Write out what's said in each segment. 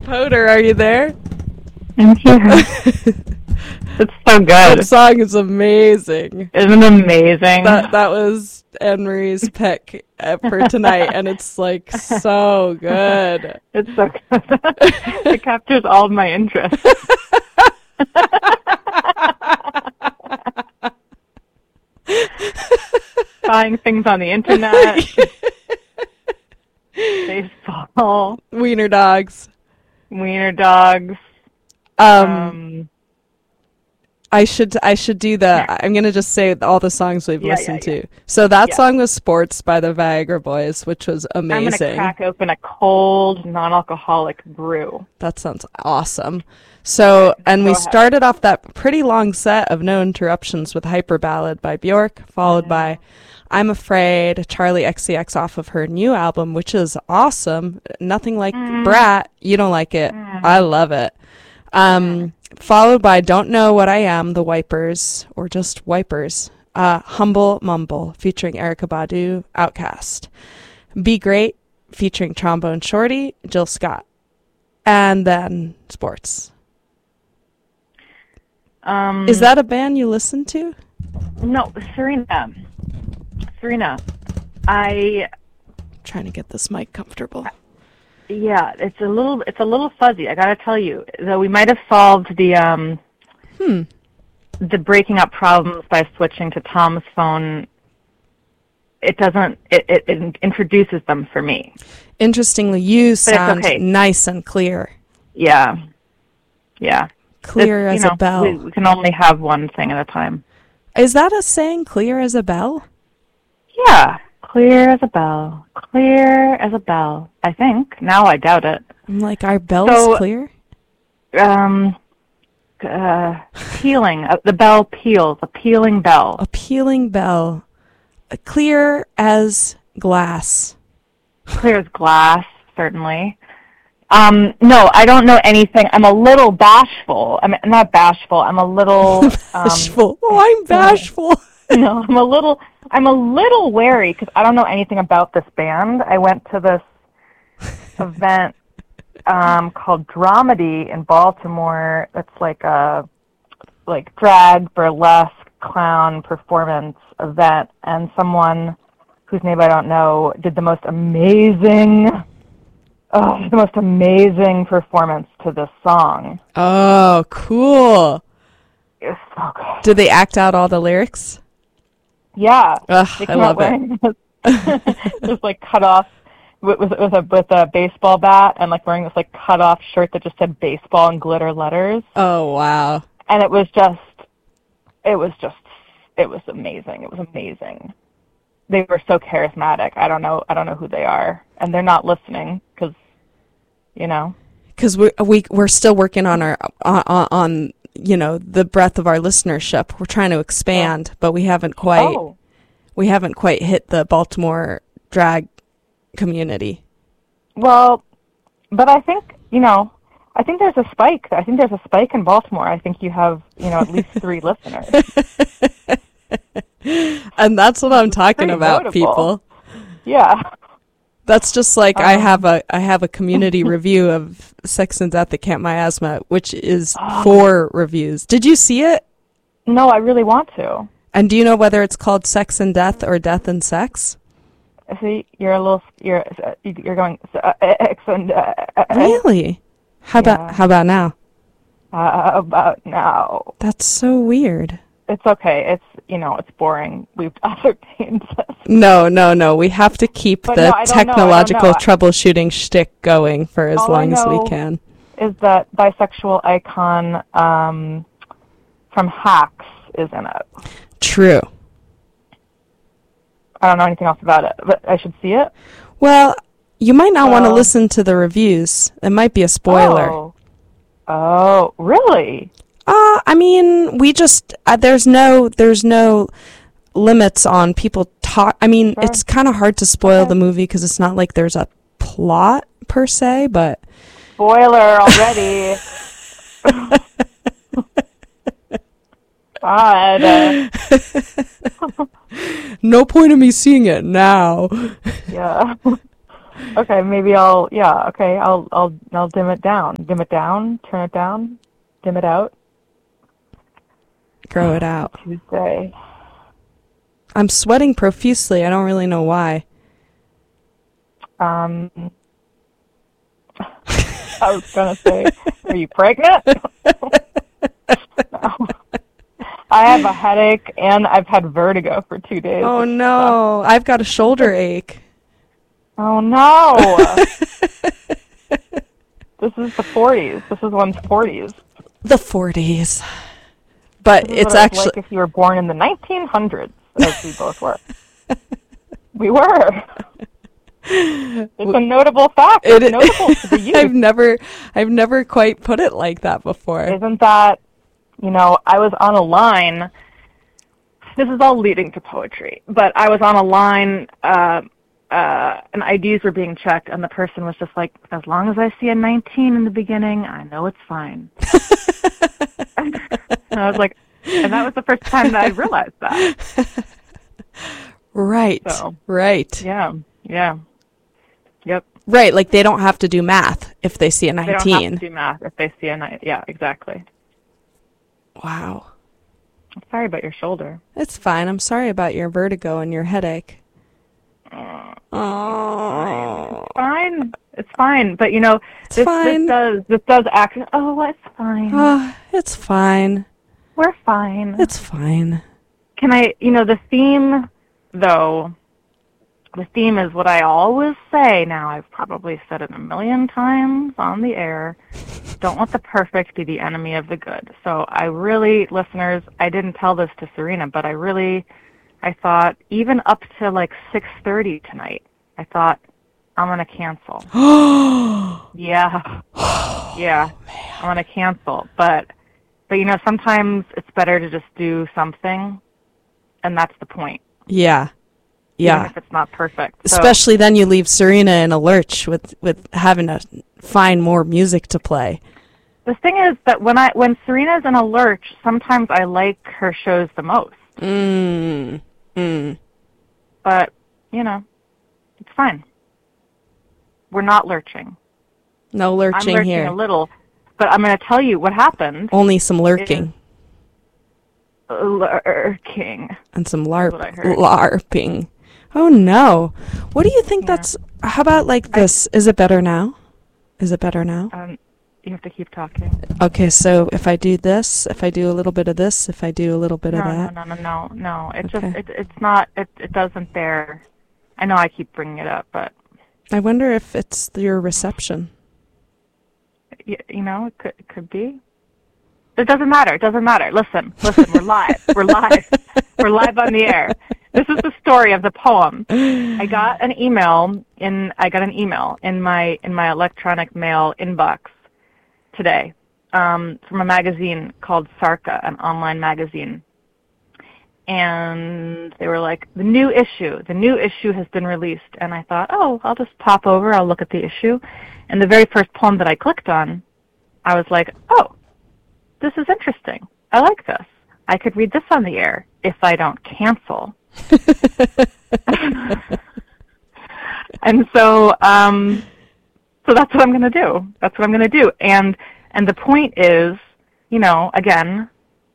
Poder, are you there? I'm here. It's so good. That song is amazing. Isn't it amazing? That was Anne-Marie's pick for tonight, and it's like so good. It's so good. It captures all of my interests. Buying things on the internet. Baseball. Wiener dogs. Wiener dogs. I should do I'm gonna just say all the songs we've listened to. So that song was Sports by the Viagra Boys, which was amazing. I'm gonna crack open a cold, non-alcoholic brew. That sounds awesome. So, and we started off that pretty long set of No Interruptions with Hyper Ballad by Bjork, followed by I'm Afraid, Charlie XCX off of her new album, which is awesome. Nothing like Brat. You don't like it. I love it. Followed by Don't Know What I Am, The Wipers, or just Wipers. Humble Mumble, featuring Erykah Badu, Outkast. Be Great, featuring Trombone Shorty, Jill Scott. And then Sports. Is that a band you listen to? No, Serena. Trying to get this mic comfortable. Yeah, it's a little fuzzy. I gotta tell you, though we might have solved the breaking up problems by switching to Tom's phone. It doesn't. It introduces them for me. Interestingly, you sound nice and clear. Yeah. Clear as a bell. We can only have one thing at a time. Is that a saying, clear as a bell? Yeah, clear as a bell. Clear as a bell. I think. Now I doubt it. I'm like, are bells clear? Pealing. The bell peals. A pealing bell. A pealing bell. Clear as glass. Clear as glass, certainly. No, I don't know anything. I'm a little bashful. I'm not bashful. I'm a little bashful. I'm bashful. No, I'm a little wary because I don't know anything about this band. I went to this event called Dramedy in Baltimore. It's like a drag, burlesque, clown performance event, and someone whose name I don't know did the most amazing performance to this song. Oh, cool. It was so good. Did they act out all the lyrics? Yeah. I love it. Just like cut off with a baseball bat and like wearing this like cut off shirt that just said baseball in glitter letters. Oh, wow. And it was amazing. It was amazing. They were so charismatic. I don't know who they are, and they're not listening because, because we're still working on our on the breadth of our listenership. We're trying to expand, but we haven't quite hit the Baltimore drag community. Well, but I think there's a spike. I think there's a spike in Baltimore. I think you have at least 3 listeners. And that's what I'm talking about, notable. people. Yeah. That's just like I have a community review of Sex and Death at Camp Miasma, which is 4 reviews. Did you see it? No, I really want to. And do you know whether it's called Sex and Death or Death and Sex? See, you're going Really? How about now? About now. That's so weird. It's okay. It's boring. We've ascertained this. No. We have to keep the technological troubleshooting shtick going for as long as we can. Is that bisexual icon from Hacks is in it? True. I don't know anything else about it, but I should see it. Well, you might not want to listen to the reviews. It might be a spoiler. Oh, really? I mean, we just there's no limits on people talk. I mean, It's kind of hard to spoil the movie because it's not like there's a plot per se, but spoiler already. God. No point in me seeing it now. Yeah. Okay, maybe I'll dim it down. Dim it down, turn it down, dim it out. Grow it out. Tuesday. I'm sweating profusely. I don't really know why. I was gonna say, are you pregnant? No. I have a headache and I've had vertigo for 2 days. Oh no, I've got a shoulder ache. Oh no! This is the 40s. This is one's 40s. The 40s. But This is it's what actually... like if you were born in the 1900s, as we both were. We were. It's a notable fact. It's notable to the youth. I've never quite put it like that before. Isn't that, I was on a line. This is all leading to poetry, but I was on a line, and IDs were being checked, and the person was just like, as long as I see a 19 in the beginning, I know it's fine. And I was like, and that was the first time that I realized that. Right. So, right. Yeah. Yep. Right, like they don't have to do math if they see a 19. They don't have to do math if they see a 19. Yeah, exactly. Wow. I'm sorry about your shoulder. It's fine. I'm sorry about your vertigo and your headache. Oh. It's fine. But it's fine. This does act. Oh, it's fine. It's fine. We're fine. It's fine. Can I? The theme, though. The theme is what I always say. Now I've probably said it a million times on the air. Don't let the perfect be the enemy of the good. So I really, listeners, I didn't tell this to Serena, but I thought even up to like 6:30 tonight, I thought I'm gonna cancel. Yeah, I'm gonna cancel. But sometimes it's better to just do something, and that's the point. Yeah. Even if it's not perfect. Especially then you leave Serena in a lurch with having to find more music to play. The thing is that when Serena's in a lurch, sometimes I like her shows the most. But, it's fine. We're not lurching. No lurching I'm lurching here. a little, but I'm going to tell you what happened. Only some lurking. Lurking. And some LARPing. Oh no. What do you think that's... How about like this? Is it better now? Is it better now? You have to keep talking. Okay, so if I do this, if I do a little bit of this, if I do a little bit of that... No. It's okay. just, it's not, it doesn't bear... I know I keep bringing it up, but... I wonder if it's your reception. It could be. It doesn't matter. Listen, we're live. We're live. We're live on the air. This is the story of the poem. I got an email in my electronic mail inbox today from a magazine called Sarka, an online magazine. And they were like, the new issue has been released. And I thought, I'll just pop over, I'll look at the issue. And the very first poem that I clicked on, I was like, this is interesting. I like this. I could read this on the air if I don't cancel. And so that's what I'm going to do. And the point is, again,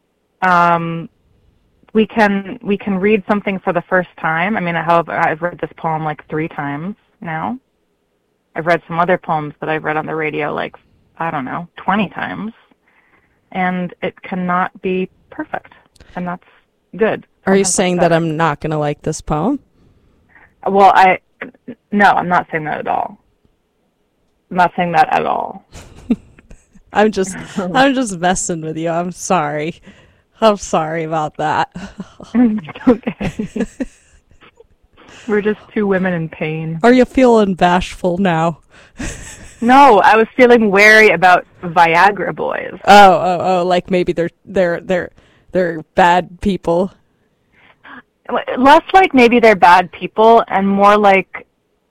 we can read something for the first time. I mean, I've read this poem like 3 times now. I've read some other poems that I've read on the radio 20 times. And it cannot be perfect. And that's good. Are you saying that I'm not going to like this poem? Well, no, I'm not saying that at all. I'm not saying that at all. I'm just messing with you. I'm sorry. I'm sorry about that. It's okay. We're just 2 women in pain. Are you feeling bashful now? No, I was feeling wary about Viagra boys. Oh, like maybe they're bad people. Less like maybe they're bad people, and more like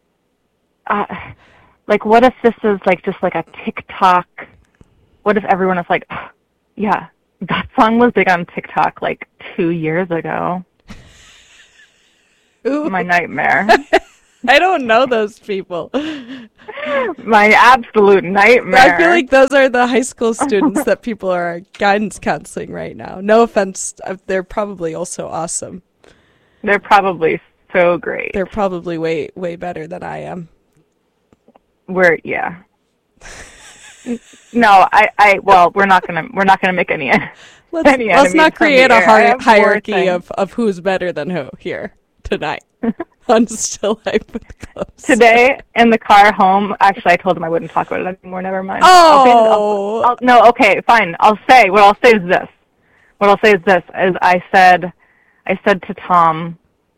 what if this is just like a TikTok? What if everyone is like, yeah, that song was big on TikTok 2 years ago. Ooh. My nightmare. I don't know those people. My absolute nightmare. I feel like those are the high school students that people are guidance counseling right now. No offense, they're probably also awesome. They're probably so great. They're probably way, way better than I am. Yeah. No, well, we're not gonna make any. Let's not create a hierarchy of who's better than who here tonight. On Still Life with Close. Today in the car home, actually, I told him I wouldn't talk about it anymore. Never mind. Oh. No, okay, fine. What I'll say is this. I said to Tom,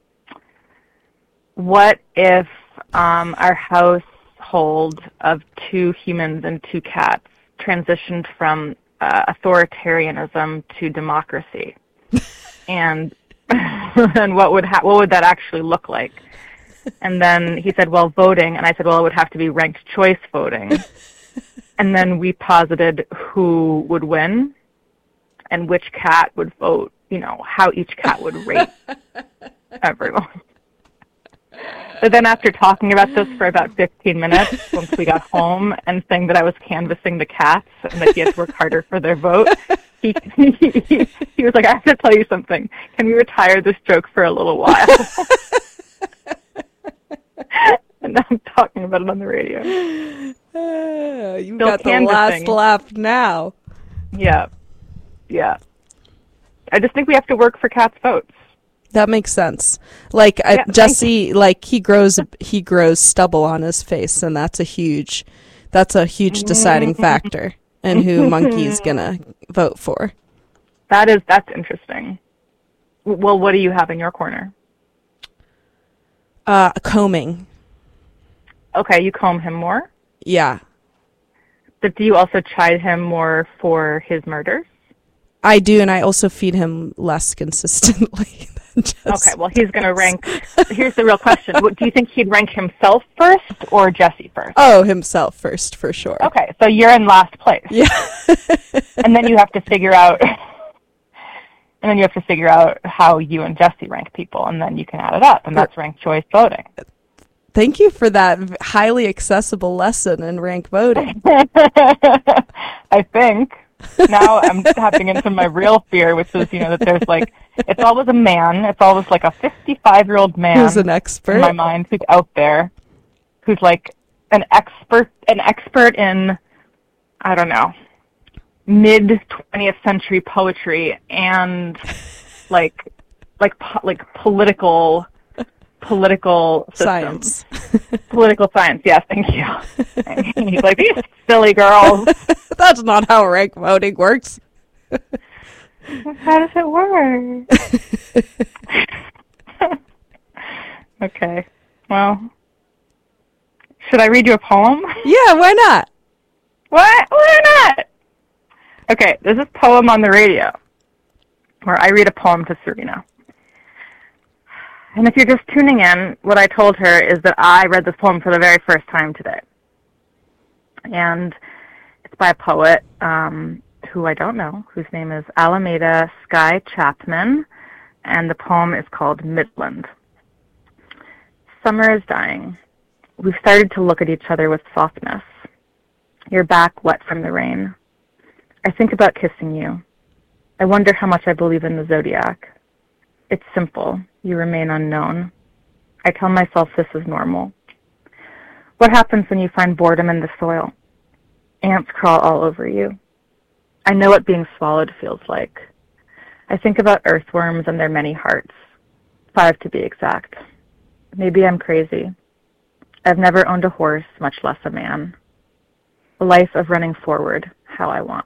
what if our household of 2 humans and 2 cats transitioned from authoritarianism to democracy, and what would that actually look like? And then he said, well, voting, and I said, well, it would have to be ranked choice voting. And then we posited who would win and which cat would vote, how each cat would rate everyone. But then after talking about this for about 15 minutes, once we got home and saying that I was canvassing the cats and that he had to work harder for their vote, he was like, I have to tell you something. Can we retire this joke for a little while? And now I'm talking about it on the radio. You've got the last laugh now. Yeah. I just think we have to work for cats' votes. That makes sense. Like Jesse, like he grows stubble on his face, and that's a huge deciding factor in who Monkey's gonna vote for. That's interesting. Well, what do you have in your corner? Combing. Okay, you comb him more? Yeah. But do you also chide him more for his murders? I do, and I also feed him less consistently. Okay, well, he's going to rank. Here's the real question. Do you think he'd rank himself first or Jesse first? Oh, himself first, for sure. Okay, so you're in last place. Yeah. And then you have to figure out how you and Jesse rank people, and then you can add it up, and that's ranked choice voting. Thank you for that highly accessible lesson in rank voting. I think. Now I'm tapping into my real fear, which is, that there's it's always a man. It's always like a 55-year-old man. Who's an expert. In my mind, who's out there, who's like an expert in, I don't know, mid-20th century poetry and political science. Political science, yes, thank you. And he's like, these silly girls. That's not how rank voting works. How does it work? Okay. Well, should I read you a poem? Yeah, why not? What? Why not? Okay, this is Poem on the Radio, where I read a poem to Serena. And if you're just tuning in, what I told her is that I read this poem for the very first time today. And it's by a poet who I don't know, whose name is Alameda Sky Chapman, and the poem is called Midland. Summer is dying. We've started to look at each other with softness. Your back wet from the rain. I think about kissing you. I wonder how much I believe in the zodiac. It's simple. You remain unknown. I tell myself this is normal. What happens when you find boredom in the soil? Ants crawl all over you. I know what being swallowed feels like. I think about earthworms and their many hearts. 5 to be exact. Maybe I'm crazy. I've never owned a horse, much less a man. A life of running forward, how I want.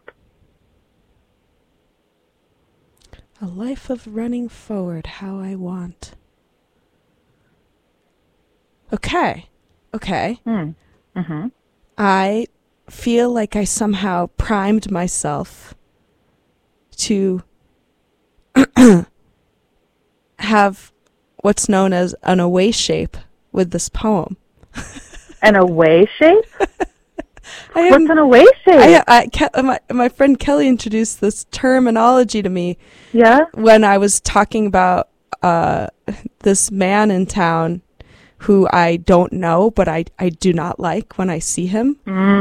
A life of running forward, how I want. Okay. Mm-hmm. I feel like I somehow primed myself to have what's known as an away shape with this poem. An away shape? What's an away shape? My friend Kelly introduced this terminology to me. Yeah? When I was talking about this man in town who I don't know, but I do not like when I see him.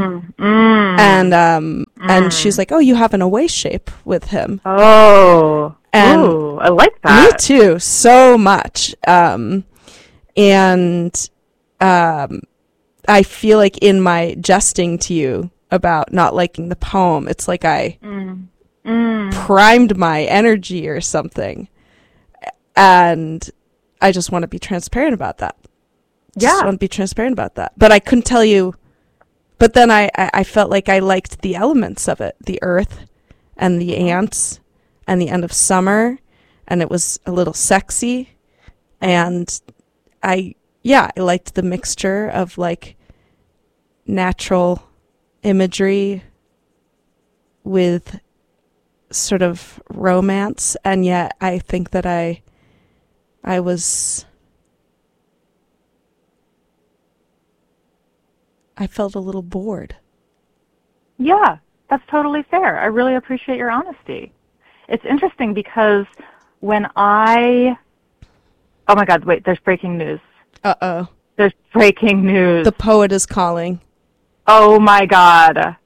And she's like, oh, you have an away shape with him. Oh, and ooh, I like that. Me too, so much. I feel like in my jesting to you about not liking the poem, it's like I primed my energy or something. And I just want to be transparent about that. Just want to be transparent about that. But I couldn't tell you. But then I felt like I liked the elements of it, the earth and the ants and the end of summer. And it was a little sexy. And I liked the mixture of like natural imagery with sort of romance. And yet I think that I felt a little bored. Yeah, that's totally fair. I really appreciate your honesty. It's interesting because when oh my God, wait, there's breaking news. Uh-oh. There's breaking news. The poet is calling. Oh my God.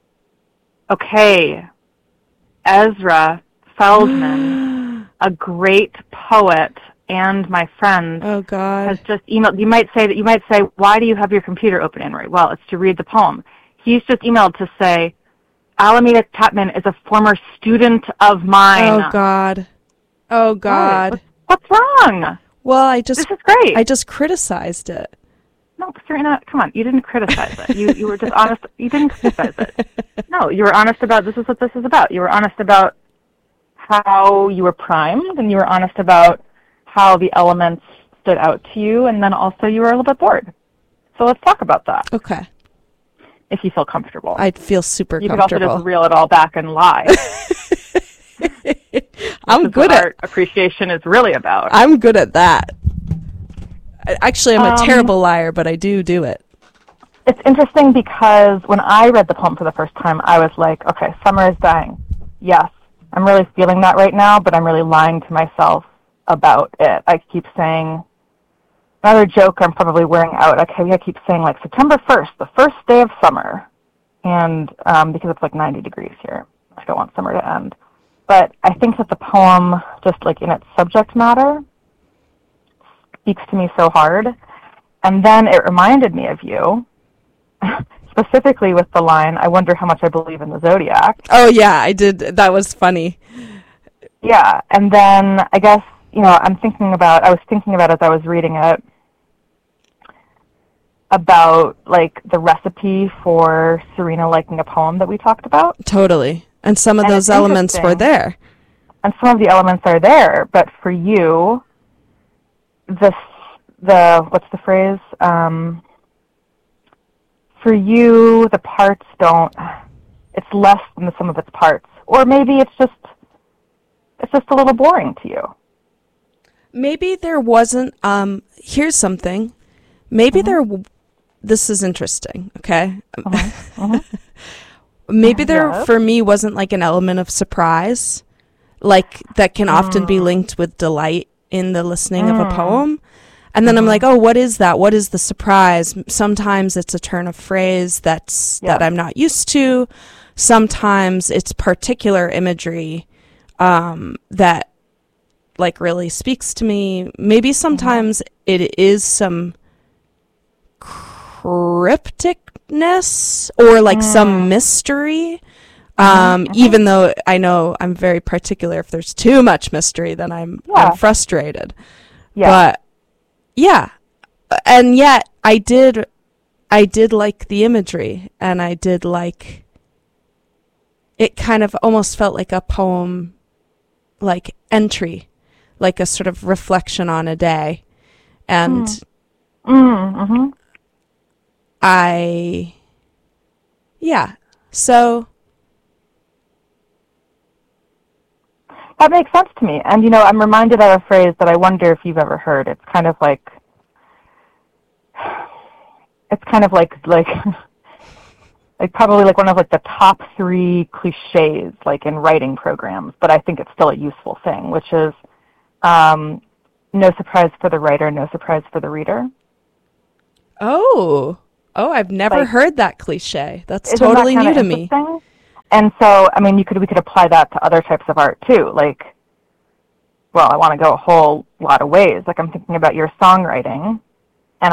Okay. Ezra Feldman, a great poet and my friend, oh God, has just emailed. You might say, why do you have your computer open, Anne-Marie? Well, it's to read the poem. He's just emailed to say, Alameda Chapman is a former student of mine. Oh God. Oh God. What's wrong? Well, this is great. I just criticized it. No, Serena, come on. You didn't criticize it. You were just honest. You didn't criticize it. No, you were honest about this is what this is about. You were honest about how you were primed, and you were honest about how the elements stood out to you, and then also you were a little bit bored. So let's talk about that. Okay. If you feel comfortable. I'd feel super comfortable. You could also just reel it all back and lie. I'm good at art appreciation is really about. I'm good at that. Actually, I'm a terrible liar, but I do it. It's interesting because when I read the poem for the first time, I was like, okay, summer is dying. Yes, I'm really feeling that right now, but I'm really lying to myself about it. I keep saying, another joke I'm probably wearing out. Okay, I keep saying like September 1st, the first day of summer. And because it's like 90 degrees here, I don't want summer to end. But I think that the poem, just like in its subject matter, speaks to me so hard. And then it reminded me of you, specifically with the line, I wonder how much I believe in the Zodiac. Oh, yeah, I did. That was funny. Yeah, and then I guess, I was thinking about as I was reading it, about like the recipe for Serena liking a poem that we talked about. Totally. And some of those elements were there. And some of the elements are there, but for you, what's the phrase? For you, the parts it's less than the sum of its parts. Or maybe it's just a little boring to you. Maybe there wasn't, here's something. Maybe this is interesting, okay? Maybe there, for me, wasn't like an element of surprise, like that can often be linked with delight in the listening of a poem. And then I'm like, oh, what is that? What is the surprise? Sometimes it's a turn of phrase that I'm not used to. Sometimes it's particular imagery that like really speaks to me. Maybe sometimes it is some crypticness or like some mystery. Even though I know I'm very particular, if there's too much mystery, then I'm frustrated. Yeah. But yeah, and yet I did like the imagery, and I did like it. Kind of almost felt like a poem, like entry, like a sort of reflection on a day, and so. That makes sense to me. And, I'm reminded of a phrase that I wonder if you've ever heard. It's kind of like probably like one of like the top 3 cliches like in writing programs, but I think it's still a useful thing, which is no surprise for the writer, no surprise for the reader. Oh, I've never Like, heard that cliche. That's isn't that totally kind new of to me. interesting? And so, I mean, we could apply that to other types of art too. Like, well, I want to go a whole lot of ways. Like, I'm thinking about your songwriting, and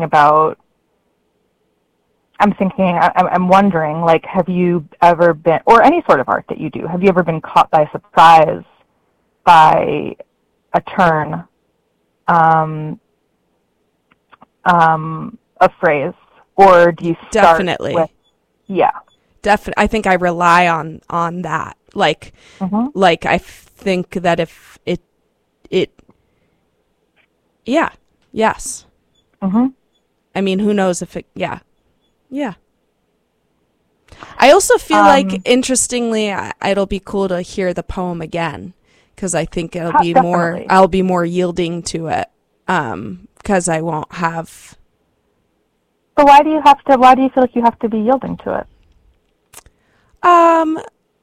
I'm wondering, like, have you ever been, or any sort of art that you do, have you ever been caught by surprise by a turn, um, a phrase, or do you start with, Definitely. yeah. I think I rely on that. Mm-hmm. Like I think that if it yeah, yes. Mm-hmm. I mean, who knows if it yeah. Yeah. I also feel like, Um, interestingly, it'll be cool to hear the poem again, because I think Definitely. I'll be more yielding to it, because I won't have, So why do you feel like you have to be yielding to it? um,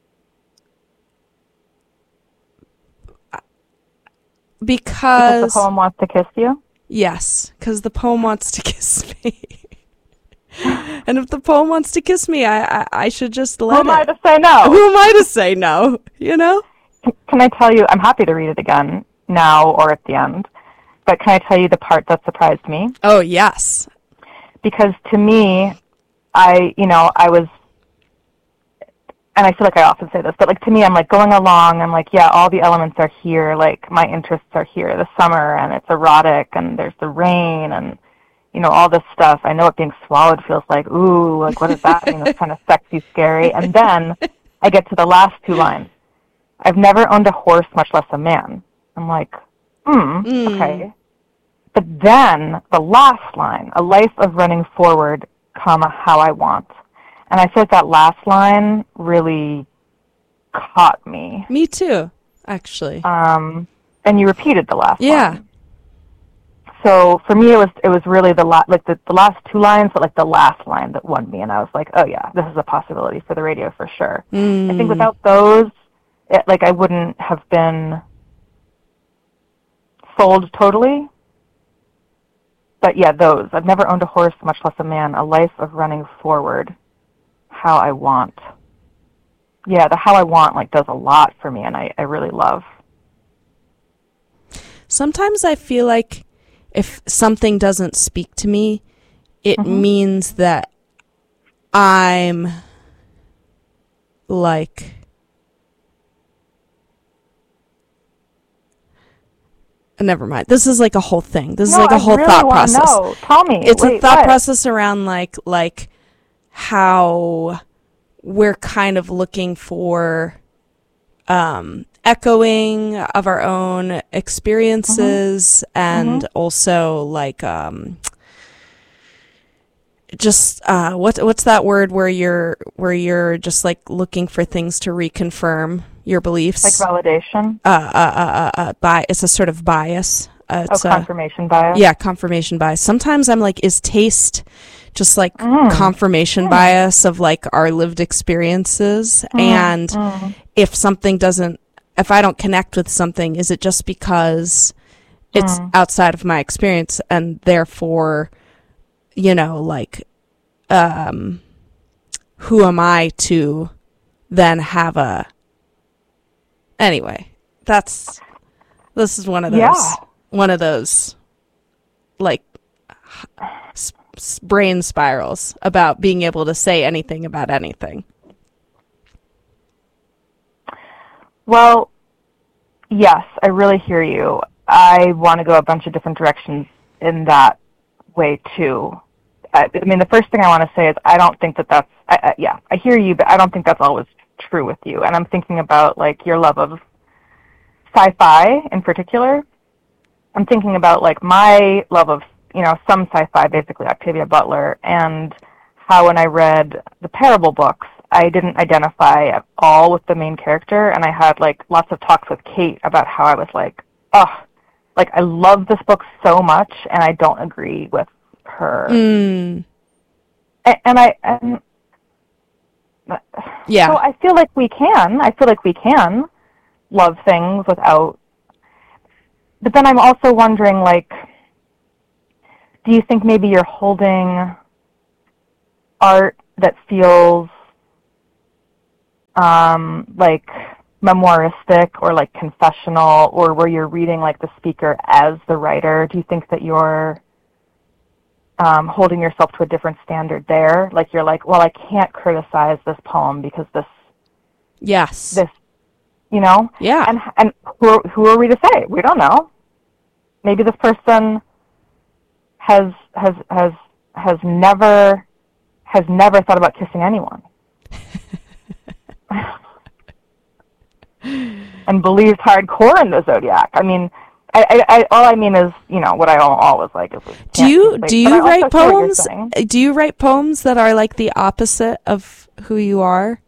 Because the because, poem wants to kiss you? yes, because the poem wants to kiss me. And if the poem wants to kiss me, I should just Who let am I it. to say Who no? am I to say no? You know? Can I tell you, I'm happy to read it again now or at the end, but can I tell you the part that surprised me? Oh, yes. Because to me, I was, and I feel like I often say this, but like to me, I'm like going along, I'm like, yeah, all the elements are here, like my interests are here, the summer, and it's erotic, and there's the rain, and all this stuff. I know what being swallowed feels like. Ooh, like what does that mean? It's kind of sexy, scary. And then I get to the last two lines. I've never owned a horse, much less a man. I'm like, Mm. okay. But then the last line, a life of running forward, comma, how I want. And I feel like that last line really caught me. Me too, actually. And you repeated the last Yeah. line. So for me, it was really the last two lines, but like the last line that won me, and I was like, oh yeah, this is a possibility for the radio for sure. I think Mm. without those, I wouldn't have been sold totally. But yeah, those. I've never owned a horse, much less a man. A life of running forward, how I want. Yeah, the how I want like does a lot for me, and I really love. Sometimes I feel like if something doesn't speak to me, it Hmm. means that I'm like, never mind. This is like a whole thing. This is No, like I a whole really thought want to process. know. Tell me. It's a Wait, thought what? process around like how we're kind of looking for echoing of our own Mhm. experiences, and Mhm. also like just what's that word where you're just like looking for things to reconfirm your Like beliefs. validation. It's a sort of bias. Oh, It's a confirmation bias. Yeah, confirmation bias. Sometimes I'm like, is taste just like Mm. confirmation Mm. bias of like our lived experiences? Mm. And Mm. if I don't connect with something, is it just because it's Mm. outside of my experience, and therefore, like, who am I to then have a, anyway, this is Yeah. one of those, like, brain spirals about being able to say anything about anything. Well, yes, I really hear you. I want to go a bunch of different directions in that way too. I mean, the first thing I want to say is I don't think that that's, yeah, I hear you, but I don't think that's always true with you. And I'm thinking about like your love of sci-fi in particular. I'm thinking about like my love of, some sci-fi, basically Octavia Butler, and how when I read the Parable books, I didn't identify at all with the main character, and I had like lots of talks with Kate about how I was like, oh, like I love this book so much, and I don't agree with her. Mm, And so yeah. I feel like we can. I feel like we can love things without. But then I'm also wondering, like, do you think maybe you're holding art that feels like memoiristic or like confessional, or where you're reading like the speaker as the writer? Do you think that you're holding yourself to a different standard there? Like you're like, well, I can't criticize this poem because this, you know? Yeah. And who are we to say? We don't know. Maybe this person has never thought about kissing anyone. And believes hardcore in the zodiac. I mean, I all I mean is, you know, what I always like is. Do you write poems? Do you write poems that are like the opposite of who you are?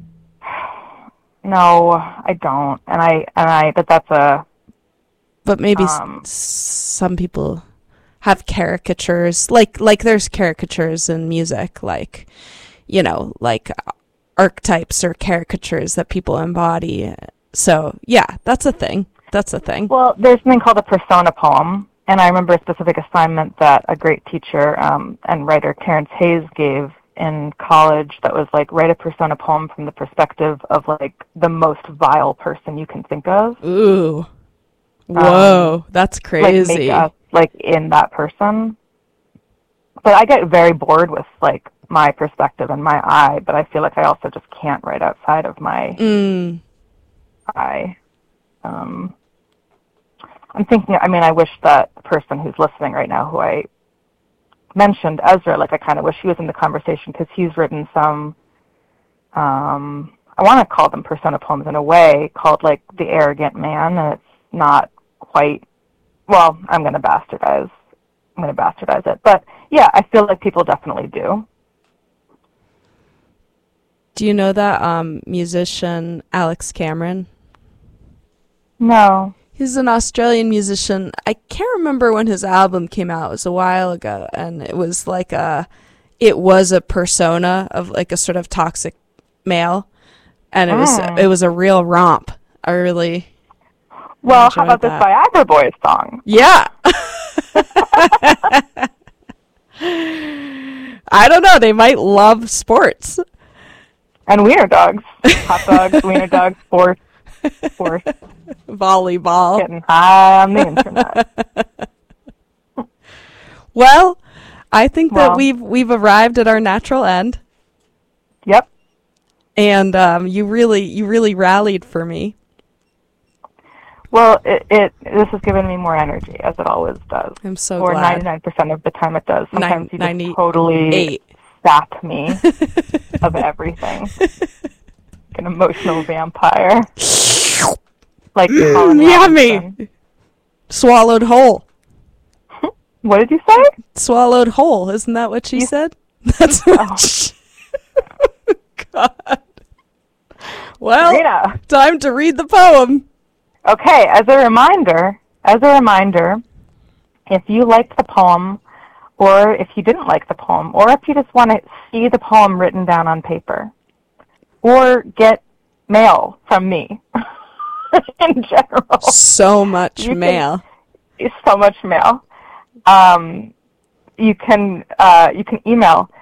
No, I don't. But that's a. But maybe some people have caricatures. Like there's caricatures in music, like, you know, like archetypes or caricatures that people embody. So yeah, that's a thing. Well, there's something called a persona poem, and I remember a specific assignment that a great teacher and writer, Terrence Hayes, gave in college that was like, write a persona poem from the perspective of like the most vile person you can think of. Ooh. Whoa, that's crazy. Like make us like in that person. But I get very bored with like my perspective and my I, but I feel like I also just can't write outside of my I. I'm thinking, I mean, I wish that the person who's listening right now, who I mentioned, Ezra, like I kind of wish he was in the conversation, because he's written some, I want to call them persona poems in a way, called like The Arrogant Man, and it's not quite, well, I'm going to bastardize it. But yeah, I feel like people definitely do. Do you know that musician Alex Cameron? No. He's an Australian musician. I can't remember when his album came out. It was a while ago, and it was a persona of like a sort of toxic male, and it was a real romp. I really well. How about this Viagra Boys song? Yeah. I don't know. They might love sports and wiener dogs, hot dogs, wiener dogs, sports. Volleyball. Getting high on the internet. Well, I think that we've arrived at our natural end. Yep. And you really rallied for me. Well, this has given me more energy, as it always does. I'm so glad. Or 99% of the time it does. Sometimes you just 98. totally sap me of everything. An emotional vampire. Like yummy. Swallowed whole. What did you say? Swallowed whole. Isn't that what she said? That's what God. Well, Rita. Time to read the poem. Okay, as a reminder, if you liked the poem, or if you didn't like the poem, or if you just want to see the poem written down on paper, or get mail from me in general. So much mail. So much mail. You can email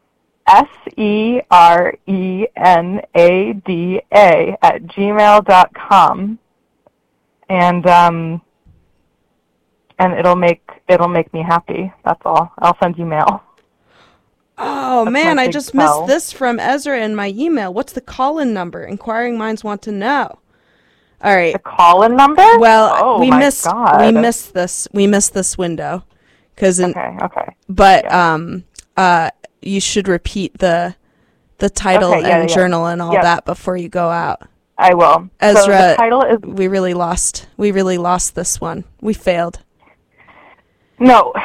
serenada@gmail.com, and it'll make me happy. That's all. I'll send you mail. Oh, man, I just missed this from Ezra in my email. What's the call-in number? Inquiring minds want to know. All right. The call-in number? Well, we missed this. We missed this window. Okay. But you should repeat the title and journal and all that before you go out. I will. Ezra, so the title is... we really lost this one. We failed. No.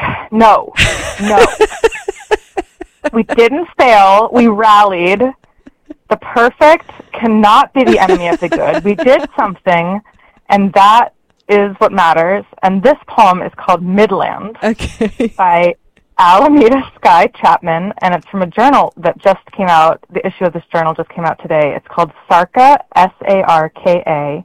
We didn't fail. We rallied. The perfect cannot be the enemy of the good. We did something, and that is what matters. And this poem is called Midland by Alameda Sky Chapman, and it's from a journal that just came out. The issue of this journal just came out today. It's called Sarka, Sarka,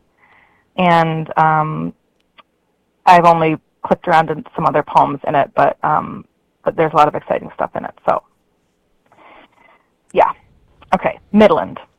and I've only clicked around in some other poems in it, but but there's a lot of exciting stuff in it. So, yeah. Okay, Midland.